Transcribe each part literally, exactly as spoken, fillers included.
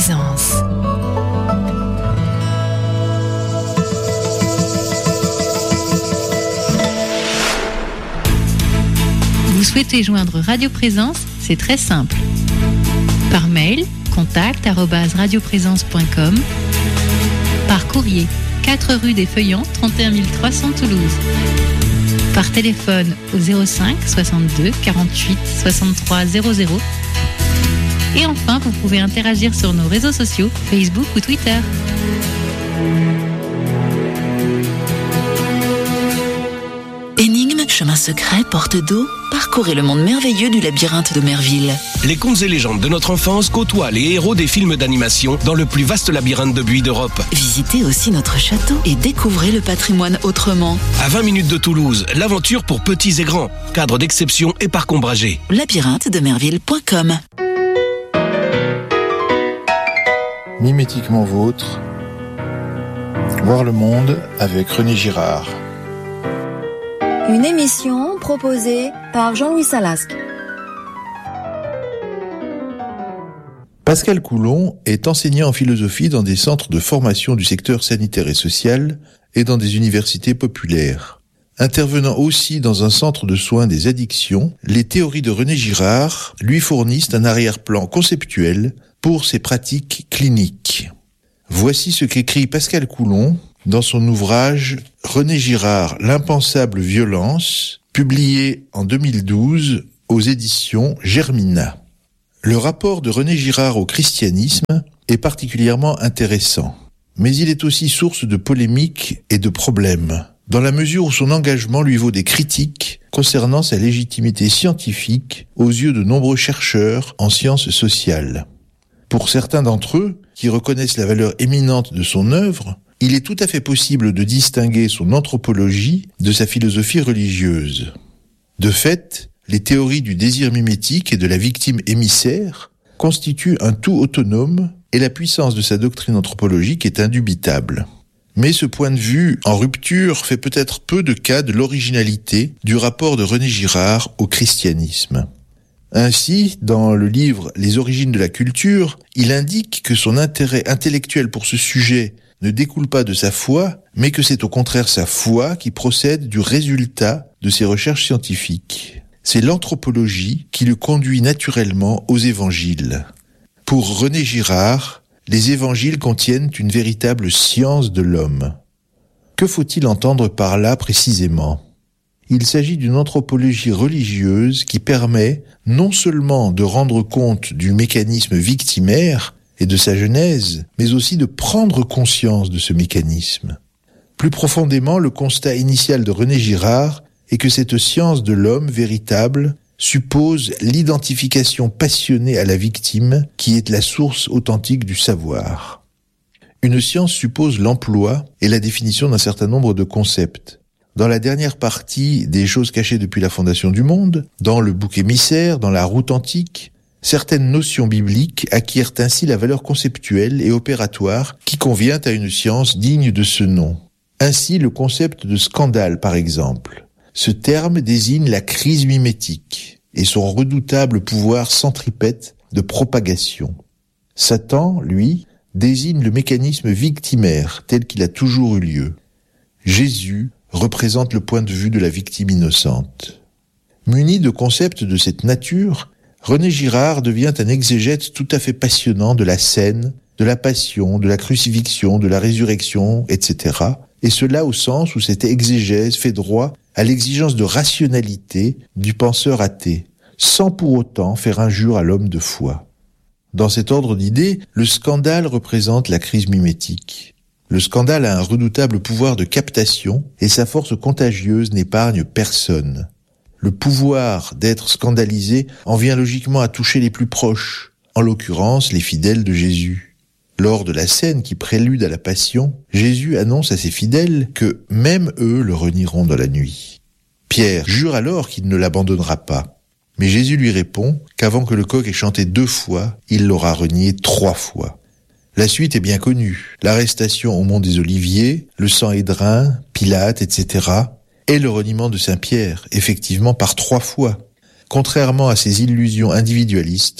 Présence. Vous souhaitez joindre Radio Présence? C'est très simple. Par mail, contact arobase radioprésence point com. Par courrier, quatre rue des Feuillants, trente et un mille trois cents Toulouse. Par téléphone au zéro cinq soixante-deux quarante-huit soixante-trois zéro zéro. Et enfin, vous pouvez interagir sur nos réseaux sociaux, Facebook ou Twitter. Énigmes, chemins secrets, portes d'eau, parcourez le monde merveilleux du labyrinthe de Merville. Les contes et légendes de notre enfance côtoient les héros des films d'animation dans le plus vaste labyrinthe de buis d'Europe. Visitez aussi notre château et découvrez le patrimoine autrement. À vingt minutes de Toulouse, l'aventure pour petits et grands. Cadre d'exception et parc ombragé. labyrinthe de merville point com. Mimétiquement vôtre, voir le monde avec René Girard. Une émission proposée par Jean-Louis Salasque. Pascal Coulon est enseignant en philosophie dans des centres de formation du secteur sanitaire et social et dans des universités populaires. Intervenant aussi dans un centre de soins des addictions, les théories de René Girard lui fournissent un arrière-plan conceptuel pour ses pratiques cliniques. Voici ce qu'écrit Pascal Coulon dans son ouvrage « René Girard, l'impensable violence », publié en deux mille douze aux éditions Germina. Le rapport de René Girard au christianisme est particulièrement intéressant, mais il est aussi source de polémiques et de problèmes, dans la mesure où son engagement lui vaut des critiques concernant sa légitimité scientifique aux yeux de nombreux chercheurs en sciences sociales. Pour certains d'entre eux, qui reconnaissent la valeur éminente de son œuvre, il est tout à fait possible de distinguer son anthropologie de sa philosophie religieuse. De fait, les théories du désir mimétique et de la victime émissaire constituent un tout autonome et la puissance de sa doctrine anthropologique est indubitable. Mais ce point de vue en rupture fait peut-être peu de cas de l'originalité du rapport de René Girard au christianisme. Ainsi, dans le livre « Les origines de la culture », il indique que son intérêt intellectuel pour ce sujet ne découle pas de sa foi, mais que c'est au contraire sa foi qui procède du résultat de ses recherches scientifiques. C'est l'anthropologie qui le conduit naturellement aux évangiles. Pour René Girard, les évangiles contiennent une véritable science de l'homme. Que faut-il entendre par là précisément ? Il s'agit d'une anthropologie religieuse qui permet non seulement de rendre compte du mécanisme victimaire et de sa genèse, mais aussi de prendre conscience de ce mécanisme. Plus profondément, le constat initial de René Girard est que cette science de l'homme véritable suppose l'identification passionnée à la victime qui est la source authentique du savoir. Une science suppose l'emploi et la définition d'un certain nombre de concepts. Dans la dernière partie des choses cachées depuis la fondation du monde, dans le bouc émissaire, dans la route antique, certaines notions bibliques acquièrent ainsi la valeur conceptuelle et opératoire qui convient à une science digne de ce nom. Ainsi, le concept de scandale, par exemple. Ce terme désigne la crise mimétique et son redoutable pouvoir centripète de propagation. Satan, lui, désigne le mécanisme victimaire tel qu'il a toujours eu lieu. Jésus représente le point de vue de la victime innocente. Muni de concepts de cette nature, René Girard devient un exégète tout à fait passionnant de la scène, de la passion, de la crucifixion, de la résurrection, et cetera, et cela au sens où cette exégèse fait droit à l'exigence de rationalité du penseur athée, sans pour autant faire injure à l'homme de foi. Dans cet ordre d'idées, le scandale représente la crise mimétique. Le scandale a un redoutable pouvoir de captation et sa force contagieuse n'épargne personne. Le pouvoir d'être scandalisé en vient logiquement à toucher les plus proches, en l'occurrence les fidèles de Jésus. Lors de la scène qui prélude à la Passion, Jésus annonce à ses fidèles que même eux le renieront dans la nuit. Pierre jure alors qu'il ne l'abandonnera pas. Mais Jésus lui répond qu'avant que le coq ait chanté deux fois, il l'aura renié trois fois. La suite est bien connue. L'arrestation au mont des Oliviers, le Sanhédrin, Pilate, et cetera, et le reniement de Saint-Pierre, effectivement par trois fois. Contrairement à ces illusions individualistes,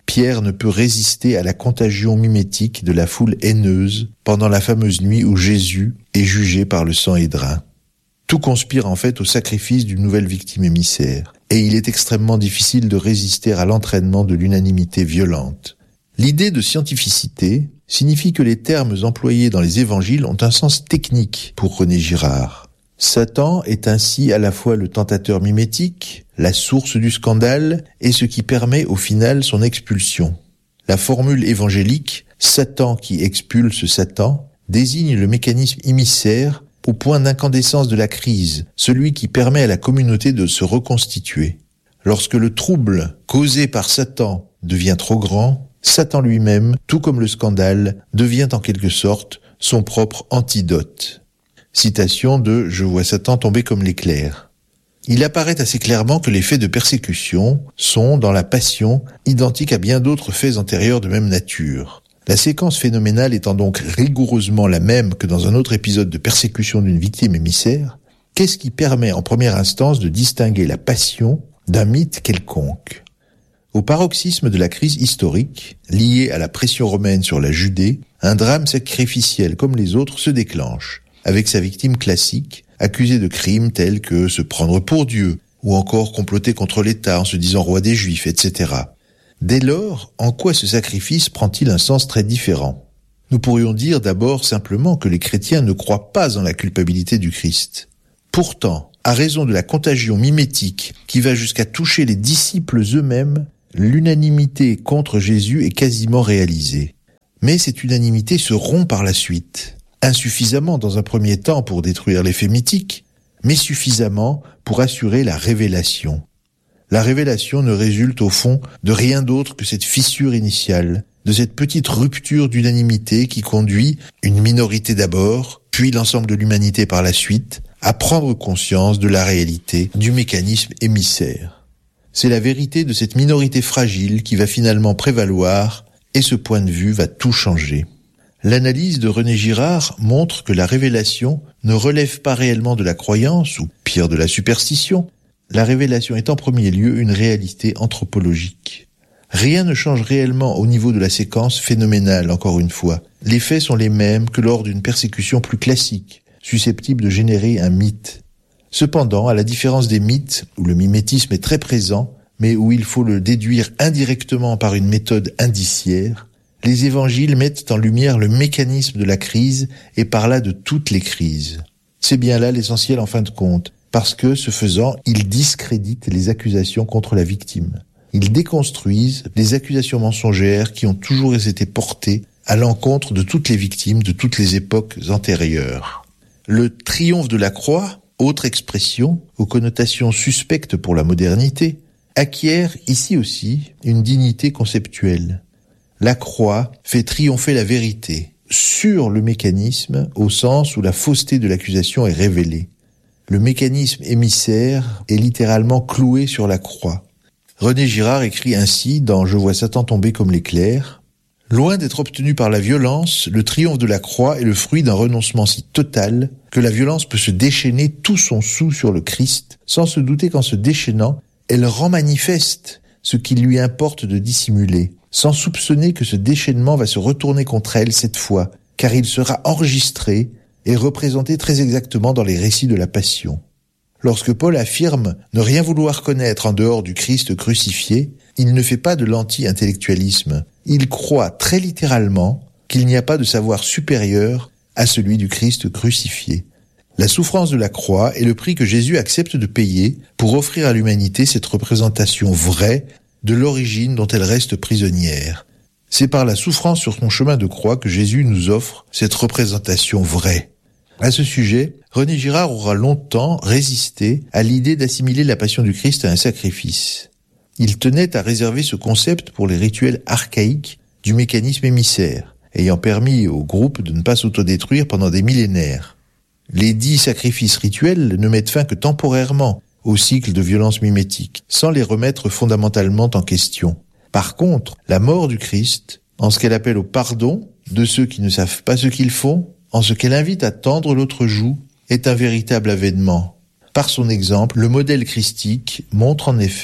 Pierre ne peut résister à la contagion mimétique de la foule haineuse pendant la fameuse nuit où Jésus est jugé par le Sanhédrin. Tout conspire en fait au sacrifice d'une nouvelle victime émissaire, et il est extrêmement difficile de résister à l'entraînement de l'unanimité violente. L'idée de scientificité signifie que les termes employés dans les évangiles ont un sens technique pour René Girard. Satan est ainsi à la fois le tentateur mimétique, la source du scandale et ce qui permet au final son expulsion. La formule évangélique « Satan qui expulse Satan » désigne le mécanisme émissaire au point d'incandescence de la crise, celui qui permet à la communauté de se reconstituer. Lorsque le trouble causé par Satan devient trop grand, Satan lui-même, tout comme le scandale, devient en quelque sorte son propre antidote. Citation de « Je vois Satan tomber comme l'éclair ». Il apparaît assez clairement que les faits de persécution sont, dans la passion, identiques à bien d'autres faits antérieurs de même nature. La séquence phénoménale étant donc rigoureusement la même que dans un autre épisode de persécution d'une victime émissaire, qu'est-ce qui permet en première instance de distinguer la passion d'un mythe quelconque ? Au paroxysme de la crise historique, liée à la pression romaine sur la Judée, un drame sacrificiel comme les autres se déclenche, avec sa victime classique, accusée de crimes tels que se prendre pour Dieu, ou encore comploter contre l'État en se disant roi des Juifs, et cetera. Dès lors, en quoi ce sacrifice prend-il un sens très différent ? Nous pourrions dire d'abord simplement que les chrétiens ne croient pas en la culpabilité du Christ. Pourtant, à raison de la contagion mimétique qui va jusqu'à toucher les disciples eux-mêmes, l'unanimité contre Jésus est quasiment réalisée. Mais cette unanimité se rompt par la suite. Insuffisamment dans un premier temps pour détruire l'effet mythique, mais suffisamment pour assurer la révélation. La révélation ne résulte au fond de rien d'autre que cette fissure initiale, de cette petite rupture d'unanimité qui conduit une minorité d'abord, puis l'ensemble de l'humanité par la suite, à prendre conscience de la réalité du mécanisme émissaire. C'est la vérité de cette minorité fragile qui va finalement prévaloir, et ce point de vue va tout changer. L'analyse de René Girard montre que la révélation ne relève pas réellement de la croyance, ou pire de la superstition. La révélation est en premier lieu une réalité anthropologique. Rien ne change réellement au niveau de la séquence phénoménale, encore une fois. Les faits sont les mêmes que lors d'une persécution plus classique, susceptible de générer un mythe. Cependant, à la différence des mythes, où le mimétisme est très présent, mais où il faut le déduire indirectement par une méthode indiciaire, les évangiles mettent en lumière le mécanisme de la crise et par là de toutes les crises. C'est bien là l'essentiel en fin de compte, parce que, ce faisant, ils discréditent les accusations contre la victime. Ils déconstruisent les accusations mensongères qui ont toujours été portées à l'encontre de toutes les victimes de toutes les époques antérieures. Le triomphe de la croix, autre expression aux connotations suspectes pour la modernité, acquiert ici aussi une dignité conceptuelle. La croix fait triompher la vérité sur le mécanisme au sens où la fausseté de l'accusation est révélée. Le mécanisme émissaire est littéralement cloué sur la croix. René Girard écrit ainsi dans « Je vois Satan tomber comme l'éclair ». Loin d'être obtenu par la violence, le triomphe de la croix est le fruit d'un renoncement si total que la violence peut se déchaîner tout son soûl sur le Christ, sans se douter qu'en se déchaînant, elle rend manifeste ce qu'il lui importe de dissimuler, sans soupçonner que ce déchaînement va se retourner contre elle cette fois, car il sera enregistré et représenté très exactement dans les récits de la Passion. Lorsque Paul affirme ne rien vouloir connaître en dehors du Christ crucifié, il ne fait pas de l'anti-intellectualisme. Il croit très littéralement qu'il n'y a pas de savoir supérieur à celui du Christ crucifié. La souffrance de la croix est le prix que Jésus accepte de payer pour offrir à l'humanité cette représentation vraie de l'origine dont elle reste prisonnière. C'est par la souffrance sur son chemin de croix que Jésus nous offre cette représentation vraie. À ce sujet, René Girard aura longtemps résisté à l'idée d'assimiler la passion du Christ à un sacrifice. Il tenait à réserver ce concept pour les rituels archaïques du mécanisme émissaire, ayant permis au groupe de ne pas s'autodétruire pendant des millénaires. Les dix sacrifices rituels ne mettent fin que temporairement au cycle de violence mimétique, sans les remettre fondamentalement en question. Par contre, la mort du Christ, en ce qu'elle appelle au pardon de ceux qui ne savent pas ce qu'ils font, en ce qu'elle invite à tendre l'autre joue, est un véritable avènement. Par son exemple, le modèle christique montre en effet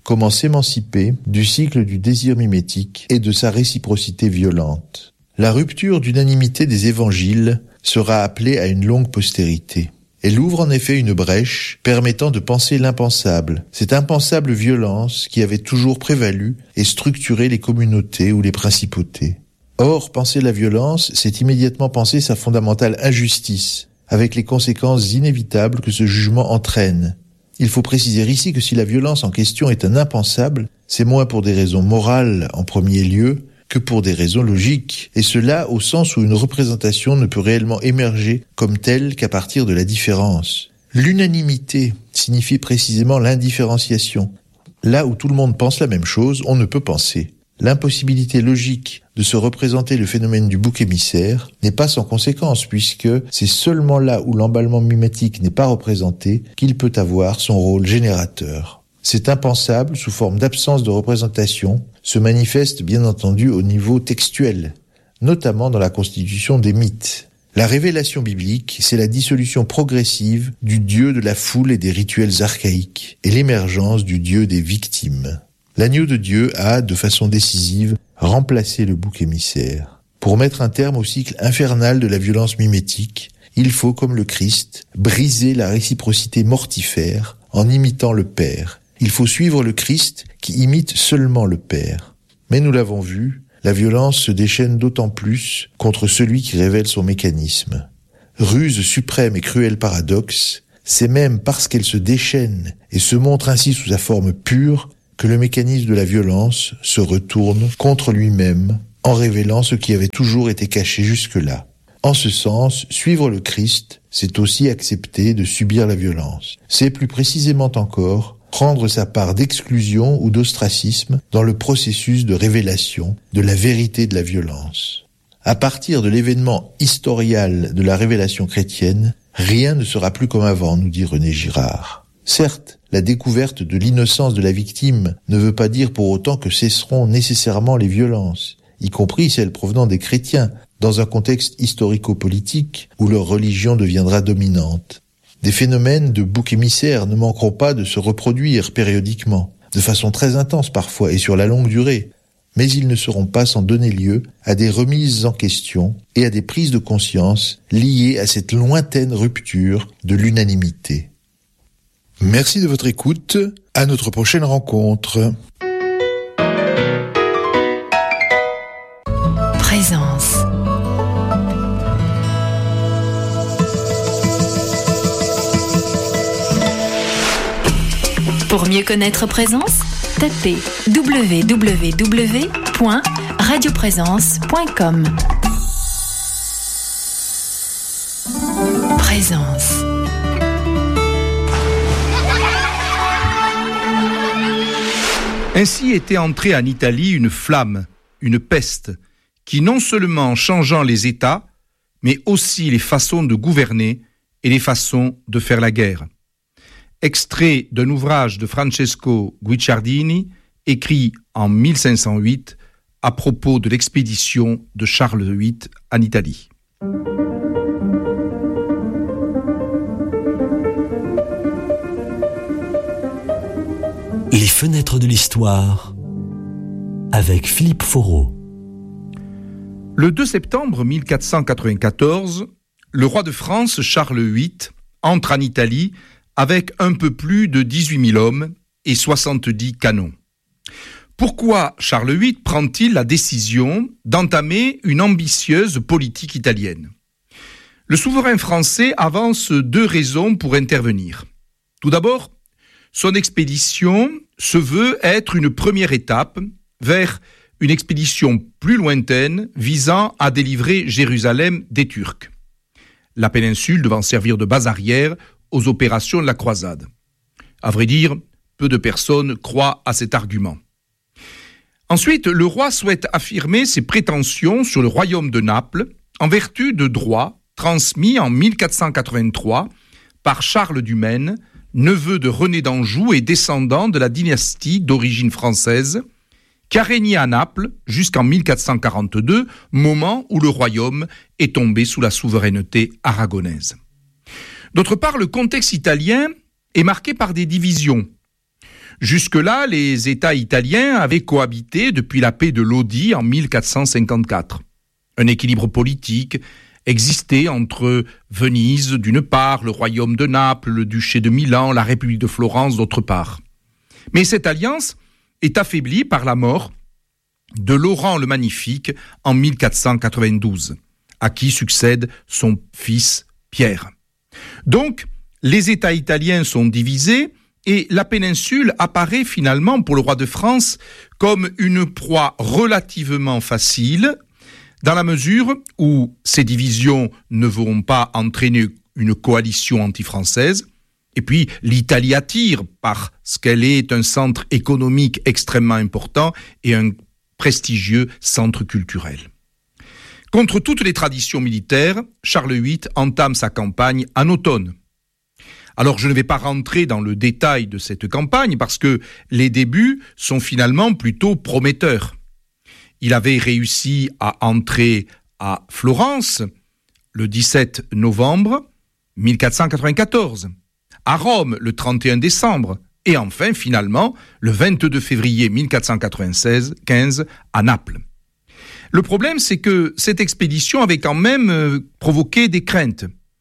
comment s'émanciper du cycle du désir mimétique et de sa réciprocité violente. La rupture d'unanimité des évangiles sera appelée à une longue postérité. Elle ouvre en effet une brèche permettant de penser l'impensable, cette impensable violence qui avait toujours prévalu et structuré les communautés ou les principautés. Or, penser la violence, c'est immédiatement penser sa fondamentale injustice, avec les conséquences inévitables que ce jugement entraîne. Il faut préciser ici que si la violence en question est un impensable, c'est moins pour des raisons morales en premier lieu que pour des raisons logiques, et cela au sens où une représentation ne peut réellement émerger comme telle qu'à partir de la différence. L'unanimité signifie précisément l'indifférenciation. Là où tout le monde pense la même chose, on ne peut penser. L'impossibilité logique de se représenter le phénomène du bouc émissaire n'est pas sans conséquence, puisque c'est seulement là où l'emballement mimétique n'est pas représenté qu'il peut avoir son rôle générateur. Cet impensable, sous forme d'absence de représentation, se manifeste bien entendu au niveau textuel, notamment dans la constitution des mythes. La révélation biblique, c'est la dissolution progressive du Dieu de la foule et des rituels archaïques, et l'émergence du Dieu des victimes. L'agneau de Dieu a, de façon décisive, remplacé le bouc émissaire. Pour mettre un terme au cycle infernal de la violence mimétique, il faut, comme le Christ, briser la réciprocité mortifère en imitant le Père. Il faut suivre le Christ qui imite seulement le Père. Mais nous l'avons vu, la violence se déchaîne d'autant plus contre celui qui révèle son mécanisme. Ruse suprême et cruel paradoxe, c'est même parce qu'elle se déchaîne et se montre ainsi sous sa forme pure que le mécanisme de la violence se retourne contre lui-même en révélant ce qui avait toujours été caché jusque-là. En ce sens, suivre le Christ, c'est aussi accepter de subir la violence. C'est plus précisément encore prendre sa part d'exclusion ou d'ostracisme dans le processus de révélation de la vérité de la violence. À partir de l'événement historial de la révélation chrétienne, rien ne sera plus comme avant, nous dit René Girard. Certes, la découverte de l'innocence de la victime ne veut pas dire pour autant que cesseront nécessairement les violences, y compris celles provenant des chrétiens, dans un contexte historico-politique où leur religion deviendra dominante. Des phénomènes de boucs émissaires ne manqueront pas de se reproduire périodiquement, de façon très intense parfois et sur la longue durée, mais ils ne seront pas sans donner lieu à des remises en question et à des prises de conscience liées à cette lointaine rupture de l'unanimité. Merci de votre écoute, à notre prochaine rencontre. Présence. Pour mieux connaître Présence, tapez w w w point radio présence point com. Présence. Ainsi était entrée en Italie une flamme, une peste, qui non seulement changeant les États, mais aussi les façons de gouverner et les façons de faire la guerre. Extrait d'un ouvrage de Francesco Guicciardini, écrit en mille cinq cent huit à propos de l'expédition de Charles huit en Italie. Les fenêtres de l'histoire avec Philippe Foreau. Le deux septembre mille quatre cent quatre-vingt-quatorze, le roi de France Charles huit entre en Italie avec un peu plus de dix-huit mille hommes et soixante-dix canons. Pourquoi Charles huit prend-il la décision d'entamer une ambitieuse politique italienne ? Le souverain français avance deux raisons pour intervenir. Tout d'abord, son expédition se veut être une première étape vers une expédition plus lointaine visant à délivrer Jérusalem des Turcs. La péninsule devant servir de base arrière aux opérations de la croisade. À vrai dire, peu de personnes croient à cet argument. Ensuite, le roi souhaite affirmer ses prétentions sur le royaume de Naples en vertu de droits transmis en mille quatre cent quatre-vingt-trois par Charles du Maine, neveu de René d'Anjou et descendant de la dynastie d'origine française, qui a régné à Naples jusqu'en mille quatre cent quarante-deux, moment où le royaume est tombé sous la souveraineté aragonaise. D'autre part, le contexte italien est marqué par des divisions. Jusque-là, les États italiens avaient cohabité depuis la paix de Lodi en mille quatre cent cinquante-quatre. Un équilibre politique existait entre Venise d'une part, le royaume de Naples, le duché de Milan, la République de Florence d'autre part. Mais cette alliance est affaiblie par la mort de Laurent le Magnifique en mille quatre cent quatre-vingt-douze, à qui succède son fils Pierre. Donc, les États italiens sont divisés et la péninsule apparaît finalement pour le roi de France comme une proie relativement facile, dans la mesure où ces divisions ne vont pas entraîner une coalition anti-française, et puis l'Italie attire parce qu'elle est un centre économique extrêmement important et un prestigieux centre culturel. Contre toutes les traditions militaires, Charles huit entame sa campagne en automne. Alors je ne vais pas rentrer dans le détail de cette campagne parce que les débuts sont finalement plutôt prometteurs. Il avait réussi à entrer à Florence le dix-sept novembre mille quatre cent quatre-vingt-quatorze, à Rome le trente et un décembre, et enfin, finalement, le vingt-deux février mille quatre cent quatre-vingt-seize quinze à Naples. Le problème, c'est que cette expédition avait quand même euh, provoqué des craintes,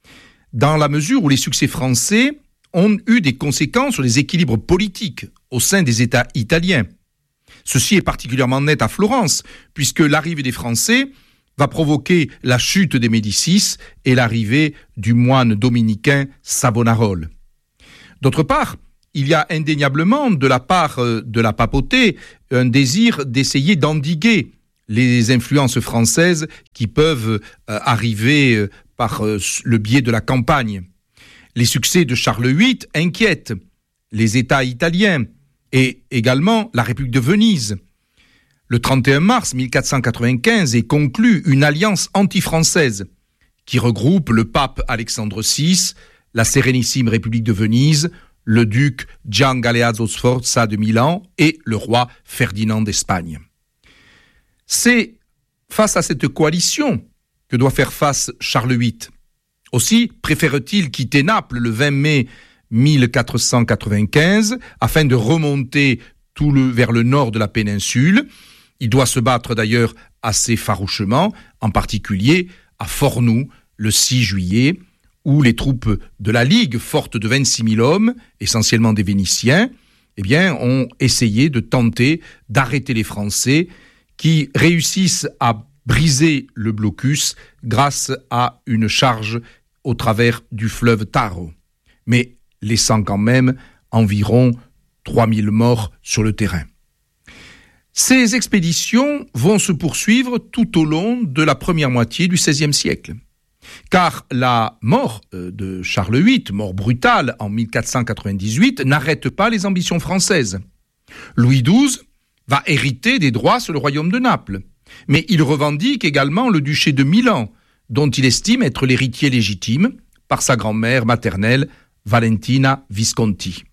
dans la mesure où les succès français ont eu des conséquences sur les équilibres politiques au sein des États italiens. Ceci est particulièrement net à Florence, puisque l'arrivée des Français va provoquer la chute des Médicis et l'arrivée du moine dominicain Savonarole. D'autre part, il y a indéniablement de la part de la papauté un désir d'essayer d'endiguer les influences françaises qui peuvent euh, arriver euh, par euh, le biais de la campagne. Les succès de Charles huit inquiètent les États italiens et également la République de Venise. Le trente et un mars mille quatre cent quatre-vingt-quinze est conclue une alliance anti-française qui regroupe le pape Alexandre six, la Sérénissime République de Venise, le duc Gian Galeazzo Sforza de Milan et le roi Ferdinand d'Espagne. C'est face à cette coalition que doit faire face Charles huit. Aussi préfère-t-il quitter Naples le vingt mai mille quatre cent quatre-vingt-quinze afin de remonter tout le, vers le nord de la péninsule. Il doit se battre d'ailleurs assez farouchement, en particulier à Fornoux le six juillet, où les troupes de la Ligue, fortes de vingt-six mille hommes, essentiellement des Vénitiens, eh bien, ont essayé de tenter d'arrêter les Français qui réussissent à briser le blocus grâce à une charge au travers du fleuve Taro, mais laissant quand même environ trois mille morts sur le terrain. Ces expéditions vont se poursuivre tout au long de la première moitié du seizième siècle. Car la mort de Charles huit, mort brutale en mille quatre cent quatre-vingt-dix-huit, n'arrête pas les ambitions françaises. Louis douze va hériter des droits sur le royaume de Naples, mais il revendique également le duché de Milan, dont il estime être l'héritier légitime par sa grand-mère maternelle, Valentina Visconti.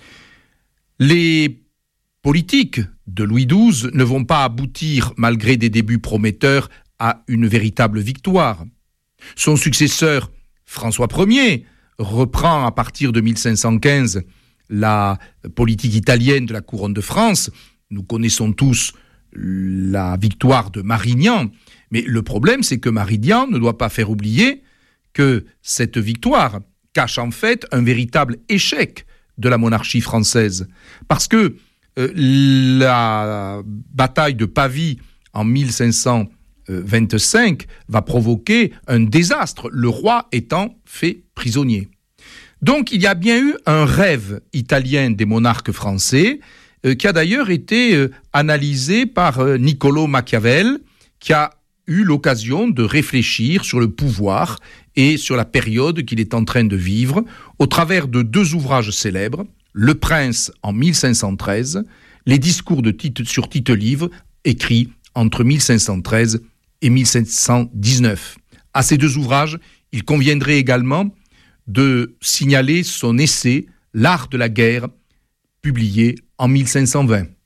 Les politiques de Louis douze ne vont pas aboutir, malgré des débuts prometteurs, à une véritable victoire. Son successeur, François Ier, reprend à partir de mille cinq cent quinze la politique italienne de la couronne de France. Nous connaissons tous la victoire de Marignan, mais le problème, c'est que Marignan ne doit pas faire oublier que cette victoire cache en fait un véritable échec de la monarchie française. Parce que euh, la bataille de Pavie en mille cinq cent vingt-cinq va provoquer un désastre, le roi étant fait prisonnier. Donc il y a bien eu un rêve italien des monarques français euh, qui a d'ailleurs été euh, analysé par euh, Niccolò Machiavel, qui a eu l'occasion de réfléchir sur le pouvoir et sur la période qu'il est en train de vivre au travers de deux ouvrages célèbres, Le Prince en mille cinq cent treize, les discours de Tite sur Tite-Live, écrits entre mille cinq cent treize et mille cinq cent dix-neuf. À ces deux ouvrages, il conviendrait également de signaler son essai « L'art de la guerre », publié en mille cinq cent vingt.